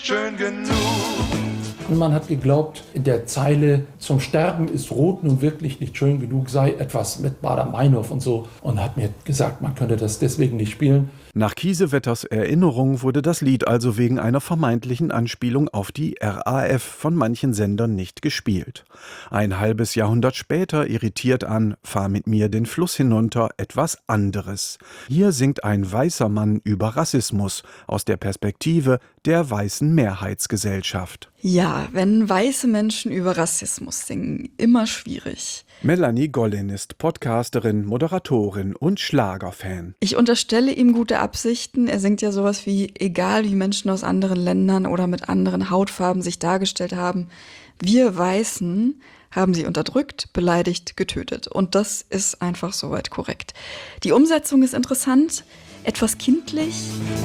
schön genug. Und man hat geglaubt, in der Zeile "Zum Sterben ist Rot nun wirklich nicht schön genug" sei etwas mit Baader-Meinhof und so. Und hat mir gesagt, man könnte das deswegen nicht spielen. Nach Kiesewetters Erinnerung wurde das Lied also wegen einer vermeintlichen Anspielung auf die RAF von manchen Sendern nicht gespielt. Ein halbes Jahrhundert später irritiert an "Fahr mit mir den Fluss hinunter" etwas anderes. Hier singt ein weißer Mann über Rassismus aus der Perspektive der weißen Mehrheitsgesellschaft. Ja, wenn weiße Menschen über Rassismus singen, immer schwierig. Melanie Gollin ist Podcasterin, Moderatorin und Schlagerfan. Ich unterstelle ihm gute Absichten. Er singt ja sowas wie: egal wie Menschen aus anderen Ländern oder mit anderen Hautfarben sich dargestellt haben, wir Weißen haben sie unterdrückt, beleidigt, getötet. Und das ist einfach soweit korrekt. Die Umsetzung ist interessant, etwas kindlich.